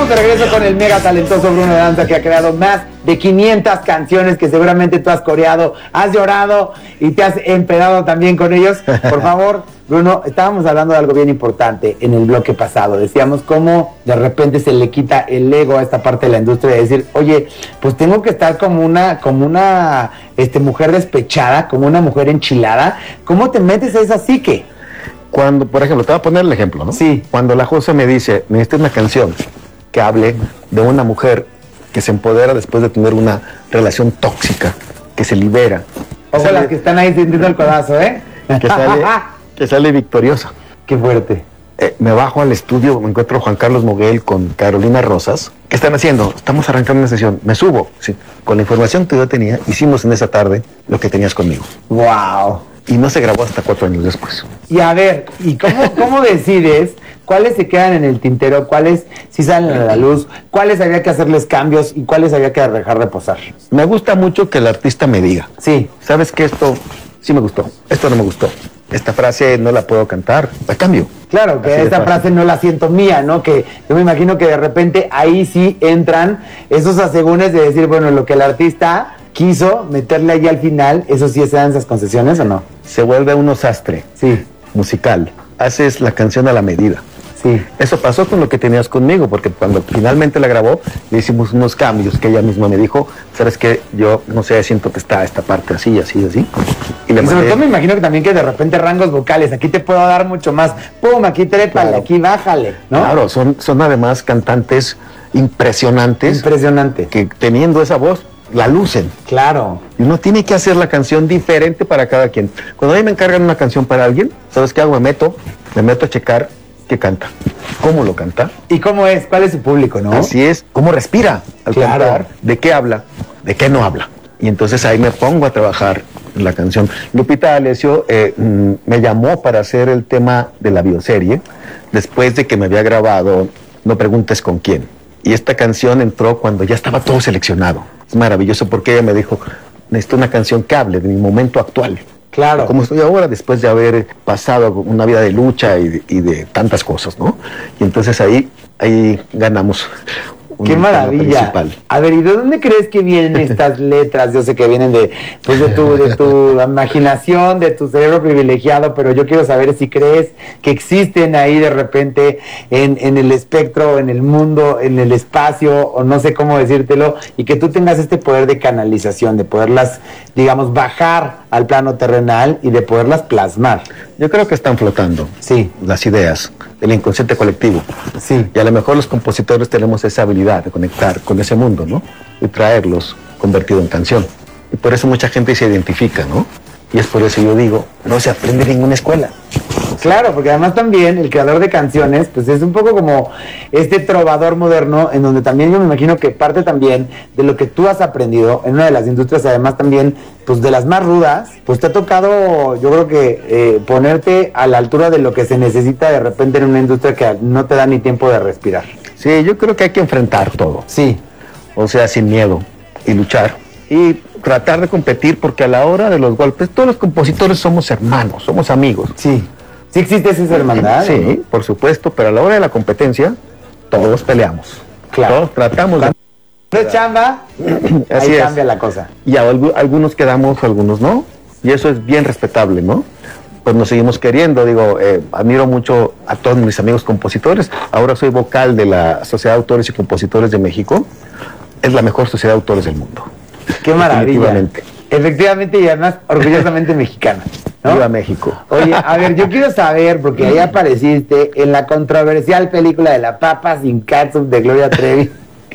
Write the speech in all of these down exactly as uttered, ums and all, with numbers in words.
Estamos de regreso con el mega talentoso Bruno de Danza, que ha creado más de quinientas canciones que seguramente tú has coreado, has llorado y te has empedado también con ellos. Por favor, Bruno, estábamos hablando de algo bien importante en el bloque pasado. Decíamos cómo de repente se le quita el ego a esta parte de la industria de decir, oye, pues tengo que estar como una, como una este, mujer despechada, como una mujer enchilada. ¿Cómo te metes a esa psique? Cuando, por ejemplo, te voy a poner el ejemplo, ¿no? Sí. Cuando la José me dice, necesito una canción que hable de una mujer que se empodera después de tener una relación tóxica, que se libera. Ojo, sale, las que están ahí sintiendo el codazo, ¿eh? Que sale, que sale victoriosa. Qué fuerte. Eh, me bajo al estudio, me encuentro a Juan Carlos Moguel con Carolina Rosas. ¿Qué están haciendo? Estamos arrancando una sesión. Me subo. Sí. Con la información que yo tenía, hicimos en esa tarde lo que tenías conmigo. ¡Wow! Y no se grabó hasta cuatro años después. Y a ver, ¿y cómo, cómo decides cuáles se quedan en el tintero, cuáles sí salen a la luz, cuáles había que hacerles cambios y cuáles había que dejar reposar? Me gusta mucho que el artista me diga, sí, ¿sabes qué? Esto sí me gustó, esto no me gustó, esta frase no la puedo cantar, la cambio. Claro, que esta frase no la siento mía, ¿no? Que yo me imagino que de repente ahí sí entran esos asegúnes de decir, bueno, lo que el artista quiso meterle ahí al final, ¿eso sí se dan esas concesiones o no? Se vuelve un sastre, sí, musical. Haces la canción a la medida. Sí. Eso pasó con lo que tenías conmigo, porque cuando finalmente la grabó, le hicimos unos cambios que ella misma me dijo, ¿sabes qué? Yo, no sé, siento que está esta parte así, así, así. Y, le y sobre todo me imagino que también que de repente rangos vocales, aquí te puedo dar mucho más, pum, aquí trépale, claro, aquí bájale, ¿no? Claro, son, son además cantantes impresionantes. Impresionante. Que teniendo esa voz, la lucen. Claro. Y uno tiene que hacer la canción diferente para cada quien. Cuando a mí me encargan una canción para alguien, ¿sabes qué hago? Me meto, me meto a checar qué canta, cómo lo canta. ¿Y cómo es? ¿Cuál es su público, no? Así es, cómo respira al claro. cantar, de qué habla, de qué no habla. Y entonces ahí me pongo a trabajar en la canción. Lupita D'Alessio eh, me llamó para hacer el tema de la bioserie, después de que me había grabado No preguntes con quién. Y esta canción entró cuando ya estaba todo seleccionado. Es maravilloso porque ella me dijo, necesito una canción que hable de mi momento actual. Claro. Como estoy ahora, después de haber pasado una vida de lucha y de, y de tantas cosas, ¿no? Y entonces ahí, ahí ganamos. ¡Qué maravilla! A ver, ¿y de dónde crees que vienen estas letras? Yo sé que vienen de, pues de, tu, de tu imaginación, de tu cerebro privilegiado, pero yo quiero saber si crees que existen ahí de repente en, en el espectro, en el mundo, en el espacio, o no sé cómo decírtelo, y que tú tengas este poder de canalización, de poderlas, digamos, bajar al plano terrenal y de poderlas plasmar. Yo creo que están flotando, sí, las ideas, el inconsciente colectivo. Sí. Y a lo mejor los compositores tenemos esa habilidad de conectar con ese mundo, ¿no? Y traerlos convertido en canción. Y por eso mucha gente se identifica, ¿no? Y es por eso yo digo, no se aprende en ninguna escuela. Claro, porque además también el creador de canciones, pues es un poco como este trovador moderno, en donde también yo me imagino que parte también de lo que tú has aprendido en una de las industrias, además también, pues de las más rudas, pues te ha tocado, yo creo que eh, ponerte a la altura de lo que se necesita de repente en una industria que no te da ni tiempo de respirar. Sí, yo creo que hay que enfrentar todo. Sí. O sea, sin miedo, y luchar, y tratar de competir, porque a la hora de los golpes, todos los compositores somos hermanos, somos amigos. Sí. ¿Sí existe esa hermandad? Sí, ¿no? Por supuesto, pero a la hora de la competencia, todos peleamos. Claro. Todos tratamos de... de chamba, Así ahí es. cambia la cosa. Y a, algunos quedamos, algunos no, y eso es bien respetable, ¿no? Pues nos seguimos queriendo, digo, eh, admiro mucho a todos mis amigos compositores. Ahora soy vocal de la Sociedad de Autores y Compositores de México. Es la mejor sociedad de autores del mundo. ¡Qué maravilla! Efectivamente, y además orgullosamente mexicana, ¿no? Viva México. Oye, a ver, yo quiero saber, porque ahí apareciste en la controversial película de La Papa sin Catsup de Gloria Trevi.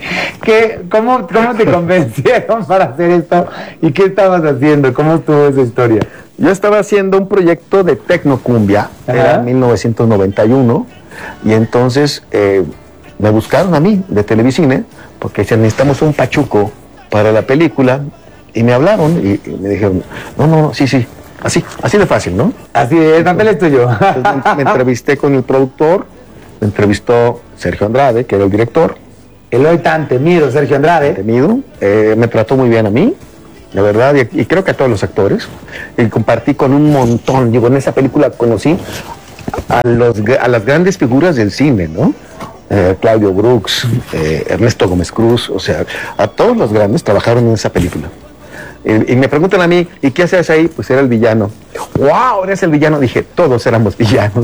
¿Qué, cómo, ¿Cómo te convencieron para hacer esto? ¿Y qué estabas haciendo? ¿Cómo estuvo esa historia? Yo estaba haciendo un proyecto de tecnocumbia, era mil novecientos noventa y uno, y entonces eh, me buscaron a mí de Televicine, porque decían, necesitamos un pachuco para la película, y me hablaron y, y me dijeron, no, no, sí, sí, así, así de fácil, ¿no? Así de, el papel es tuyo. Me, me entrevisté con el productor, me entrevistó Sergio Andrade, que era el director. El hoy tan temido Sergio Andrade. Temido, eh, me trató muy bien a mí, la verdad, y, y creo que a todos los actores. Y compartí con un montón, digo, en esa película conocí a, los, a las grandes figuras del cine, ¿no? eh, Claudio Brooks, eh, Ernesto Gómez Cruz, o sea, a todos los grandes trabajaron en esa película. Y, y me preguntan a mí, ¿y qué haces ahí? Pues era el villano. ¡Wow! ¿Eres el villano? Dije, todos éramos villanos.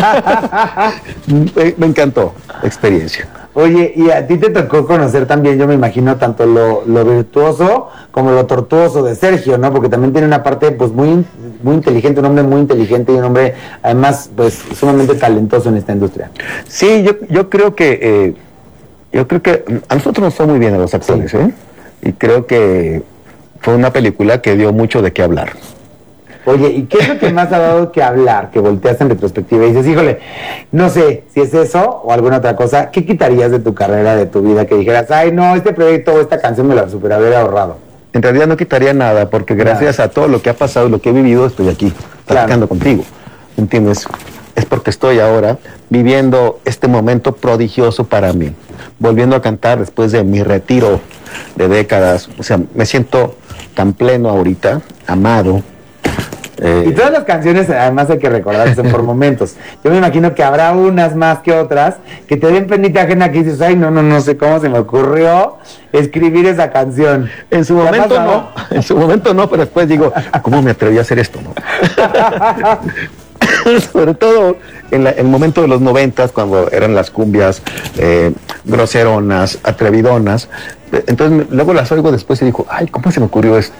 me, me encantó la experiencia. Oye, y a ti te tocó conocer también, yo me imagino, tanto lo, lo virtuoso como lo tortuoso de Sergio, ¿no? Porque también tiene una parte, pues, muy, muy inteligente, un hombre muy inteligente y un hombre, además, pues, sumamente talentoso en esta industria. Sí, yo, yo creo que, eh, yo creo que a nosotros nos fue muy bien a los actores, sí. ¿eh? Y creo que fue una película que dio mucho de qué hablar. Oye, ¿y qué es lo que más ha dado que hablar, que volteas en retrospectiva y dices, híjole, no sé si es eso o alguna otra cosa, ¿qué quitarías de tu carrera, de tu vida, que dijeras, ay, no, este proyecto o esta canción me la super haber ahorrado? En realidad no quitaría nada, porque gracias nada. a todo lo que ha pasado, lo que he vivido, estoy aquí, platicando claro. contigo, ¿entiendes? Es porque estoy ahora viviendo este momento prodigioso para mí, volviendo a cantar después de mi retiro de décadas, o sea, me siento tan pleno ahorita, amado. Eh, y todas las canciones, además hay que recordar que son por momentos. Yo me imagino que habrá unas más que otras que te den penita ajena, que dices, ay, no, no, no sé cómo se me ocurrió escribir esa canción. En su momento no, en su momento no, pero después digo, ¿cómo me atreví a hacer esto? ¿No? Sobre todo en la, el momento de los noventas, cuando eran las cumbias eh, groseronas, atrevidonas. Entonces luego las oigo después y digo, ay, ¿cómo se me ocurrió esto?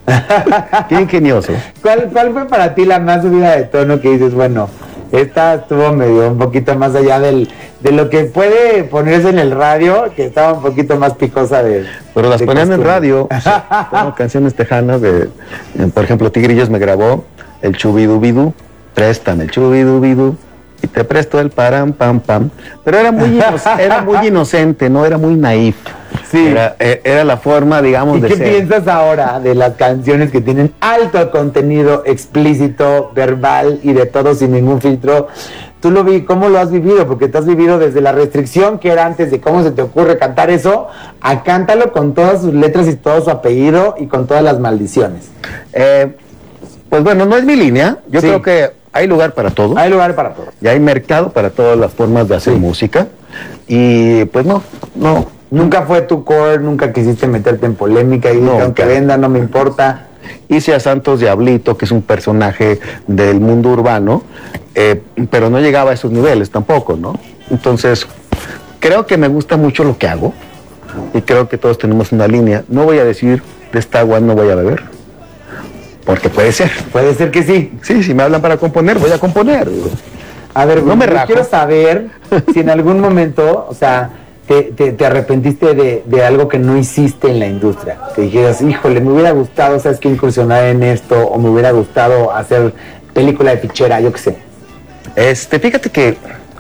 Qué ingenioso. ¿Cuál, ¿Cuál fue para ti la más subida de tono que dices, bueno, esta estuvo medio un poquito más allá del, de lo que puede ponerse en el radio, que estaba un poquito más picosa de... Pero las de ponían costumbre. en radio, o sea, como canciones tejanas de, eh, por ejemplo, Tigrillos me grabó el Chubidubidú, préstame el Chubidubidú y te presto el param pam pam, pero era muy, inoc- era muy inocente, no era muy naif. Sí. Era, era la forma, digamos, ¿Y de qué ser. piensas ahora de las canciones que tienen alto contenido explícito, verbal y de todo sin ningún filtro? Tú lo vi, ¿cómo lo has vivido? Porque tú has vivido desde la restricción que era antes de cómo se te ocurre cantar eso, a cántalo con todas sus letras y todo su apellido y con todas las maldiciones. Eh, pues bueno, no es mi línea. Yo sí. creo que hay lugar para todo. Hay lugar para todo. Y hay mercado para todas las formas de hacer sí. música. Y pues no, no. Nunca fue tu core, nunca quisiste meterte en polémica y no, aunque venda, no me importa. Hice a Santos Diablito, que es un personaje del mundo urbano, eh, pero no llegaba a esos niveles tampoco, ¿no? Entonces, creo que me gusta mucho lo que hago y creo que todos tenemos una línea. No voy a decir de esta agua no voy a beber, porque puede ser. Puede ser que sí. Sí, si me hablan para componer, voy a componer. A ver, no me yo rajo. Quiero saber si en algún momento, o sea... Te, te, te arrepentiste de, de algo que no hiciste en la industria, que dijeras, híjole, me hubiera gustado, ¿sabes qué? Incursionar en esto, o me hubiera gustado hacer película de fichera, yo qué sé. Este, fíjate que,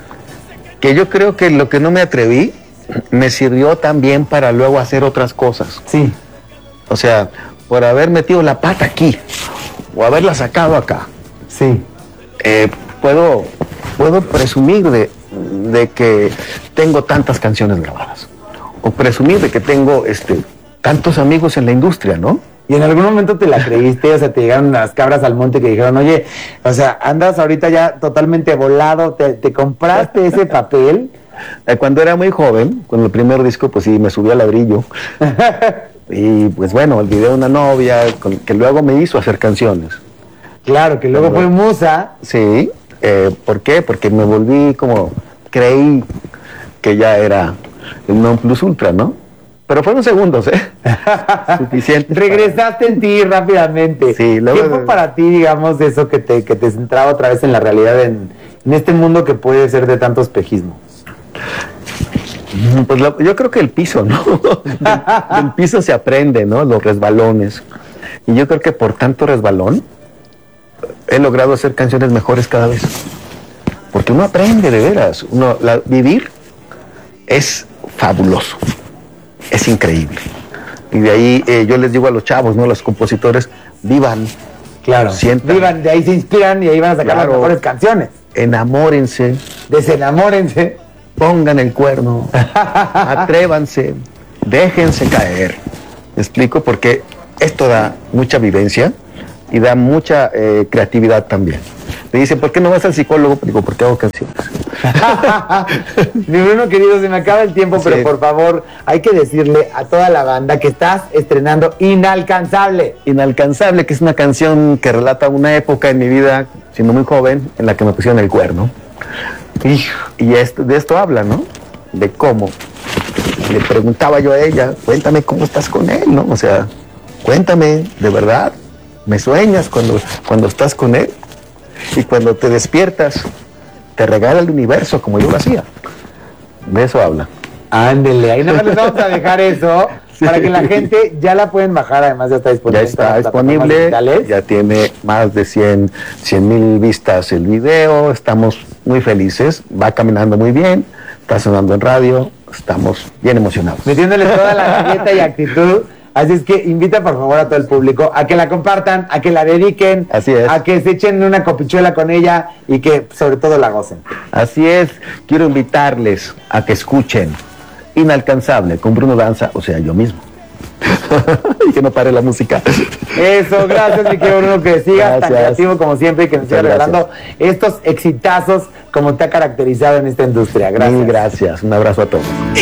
que yo creo que lo que no me atreví me sirvió también para luego hacer otras cosas. Sí. O sea, por haber metido la pata aquí, o haberla sacado acá. Sí. Eh, puedo, puedo presumir de... de que tengo tantas canciones grabadas, o presumir de que tengo este tantos amigos en la industria, ¿no? Y en algún momento te la creíste, o sea, te llegaron las cabras al monte que dijeron, oye, o sea, andas ahorita ya totalmente volado, te, te compraste ese papel. Cuando era muy joven, con el primer disco, pues sí, me subí al ladrillo. Y pues bueno, olvidé a una novia con, que luego me hizo hacer canciones. Claro, que luego fue musa. Sí. Eh, ¿Por qué? Porque me volví como, creí que ya era el non plus ultra, ¿no? Pero fueron segundos, ¿eh? Suficiente. Regresaste para... en ti rápidamente. Sí, luego... ¿Qué fue para ti, digamos, de eso que te, que te centraba otra vez en la realidad, en, en este mundo que puede ser de tanto espejismo? Pues lo, yo creo que el piso, ¿no? del, del piso se aprende, ¿no? Los resbalones. Y yo creo que por tanto resbalón, he logrado hacer canciones mejores cada vez. Porque uno aprende de veras. Uno, la, vivir es fabuloso. Es increíble. Y de ahí eh, yo les digo a los chavos, ¿no? Los compositores, vivan. Claro. Sientan. Vivan, de ahí se inspiran y ahí van a sacar claro, las mejores canciones. Enamórense. Desenamórense. Pongan el cuerno. Atrévanse. Déjense caer. ¿Me explico? Porque esto da mucha vivencia y da mucha eh, creatividad también. Me dicen, ¿por qué no vas al psicólogo? Digo, porque hago canciones. Mi Bruno querido, se me acaba el tiempo, sí. Pero por favor, hay que decirle a toda la banda que estás estrenando Inalcanzable. Inalcanzable, que es una canción que relata una época en mi vida, siendo muy joven, en la que me pusieron el cuerno. Y, y esto, de esto habla, ¿no? De cómo. Le preguntaba yo a ella, cuéntame cómo estás con él, ¿no? O sea, cuéntame, de verdad, ¿me sueñas cuando, cuando estás con él? Y cuando te despiertas, te regala el universo como yo lo hacía. De eso habla. Ándele, ahí nada más les vamos a dejar eso, sí. Para que la gente ya la pueden bajar, además ya está disponible. Ya está disponible, ya tiene más de cien mil vistas el video, estamos muy felices, va caminando muy bien, está sonando en radio, estamos bien emocionados. Metiéndole toda la galleta y actitud. Así es que invita por favor a todo el público a que la compartan, a que la dediquen, así es, a que se echen una copichuela con ella y que sobre todo la gocen. Así es, quiero invitarles a que escuchen Inalcanzable con Bruno Danza, o sea, yo mismo. Y que no pare la música. Eso, gracias mi querido Bruno, que sigas tan creativo como siempre y que nos siga regalando estos exitazos como te ha caracterizado en esta industria. Gracias. Mil gracias, un abrazo a todos.